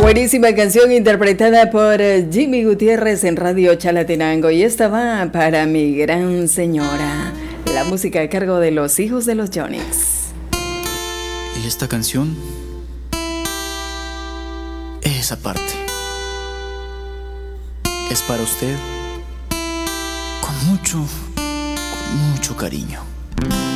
Buenísima canción interpretada por Jimmy Gutiérrez en Radio Chalatenango. Y esta va para mi gran señora. La música a cargo de los hijos de los Yonix. Y esta canción es aparte. Es para usted con mucho cariño.